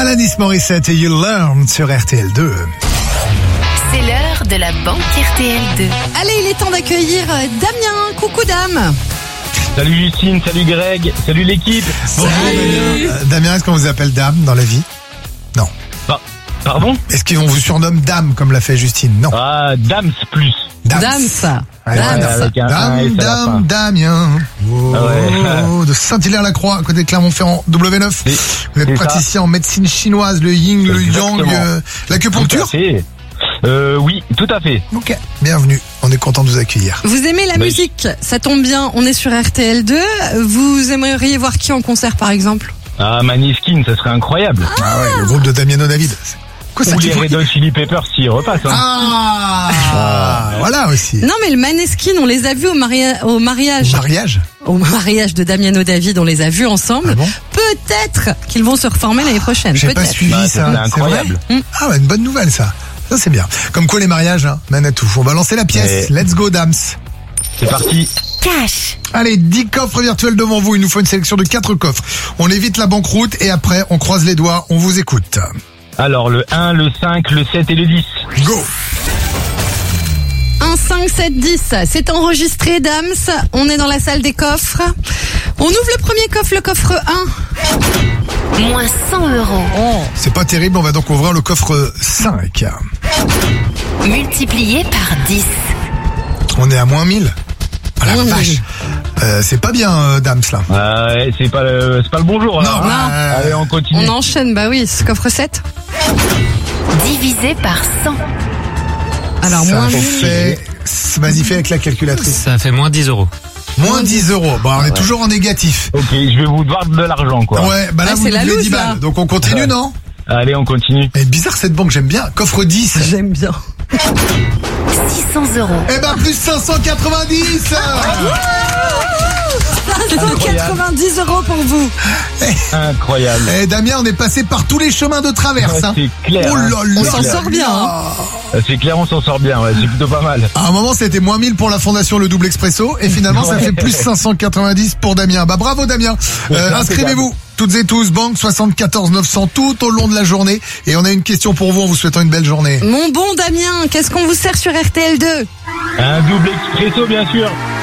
Alanis Morissette et You Learn sur RTL2. C'est l'heure de la banque RTL2. Allez, il est temps d'accueillir Damien. Coucou Dame. Salut Justine, salut Greg, salut l'équipe. Bonjour Damien. Damien, est-ce qu'on vous appelle Dame dans la vie? Non. Pardon? Est-ce qu'on vous surnomme Dame comme l'a fait Justine? Non. Ah, Dams plus. Dame, ça. Ouais, Dame, avec un S à la fin. Dame, Damien. Oh, Ouais. de Saint-Hilaire-la-Croix, à côté de Clermont-Ferrand, W9. Vous êtes c'est praticien en médecine chinoise, le yin, le yang, Exactement. l'acupuncture? Tout à fait. Oui, tout à fait. Ok, bienvenue. On est content de vous accueillir. Vous aimez la Oui. musique? Ça tombe bien, on est sur RTL2. Vous aimeriez voir qui en concert par exemple? Ah, Maneskin, ça serait incroyable. Ah ouais, le groupe de Damiano David. Quoi ça Ou qui les faut... Red Hot Chili Peppers s'ils repassent. Hein. Voilà aussi. Non mais le Maneskin, on les a vus au mariage. Mariage? Au mariage de Damiano David, on les a vus ensemble. Ah bon? Peut-être qu'ils vont se reformer l'année prochaine. J'ai pas Peut-être. suivi Bah, ça. c'est C'est vrai? incroyable. Ah ouais, une bonne nouvelle ça. Ça c'est bien. Comme quoi les mariages, hein, mènent à tout. On va lancer la pièce. Ouais. Let's go Dams. C'est parti. Cash. Allez, 10 coffres virtuels devant vous. Il nous faut une sélection de 4 coffres. On évite la banqueroute et après on croise les doigts. On vous écoute. Alors, le 1, le 5, le 7 et le 10. Go. 1, 5, 7, 10. C'est enregistré, Dams. On est dans la salle des coffres. On ouvre le premier coffre, le coffre 1. Moins 100 €. C'est pas terrible. On va donc ouvrir le coffre 5. Multiplié par 10. On est à moins 1000. Ah la Moins 1000. vache. C'est pas bien, Dams là. C'est pas le bonjour. Non, alors, hein. non. Allez, on continue. On enchaîne, bah oui, ce coffre 7. Divisé par 100. Alors, Ça moins 1000. fait... Vas-y, fais avec la calculatrice. Ça fait moins 10 €. Moins 10 €. Bon, on est toujours en négatif. Ok, je vais vous devoir de l'argent, quoi. Ouais, bah là, Ah, vous c'est nous la devez loose, 10 balles. là. Donc on continue, Ouais. non? Allez, on continue. Mais bizarre cette banque, j'aime bien. Coffre 10. J'aime bien. 600 €. Eh ben, plus 590. 590 € pour vous. Incroyable. Eh, Damien, on est passé par tous les chemins de traverse, Ouais, hein. c'est clair. Oh hein. là là. On s'en sort bien, hein. C'est clair, on s'en sort bien. Ouais, c'est plutôt pas mal. À un moment, c'était moins 1000 pour la fondation Le Double Expresso. Et finalement, ça Ouais. fait plus 590 pour Damien. Bah, bravo, Damien. Inscrivez-vous. Toutes et tous, banque 74 900 tout au long de la journée. Et on a une question pour vous en vous souhaitant une belle journée. Mon bon Damien, qu'est-ce qu'on vous sert sur RTL2? Un double expresso, bien sûr.